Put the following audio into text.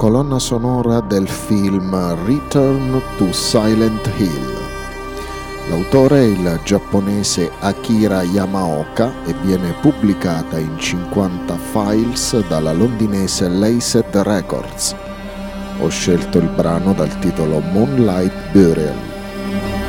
colonna sonora del film Return to Silent Hill. L'autore è il giapponese Akira Yamaoka e viene pubblicata in 50 files dalla londinese Laced Records. Ho scelto il brano dal titolo Moonlight Burial.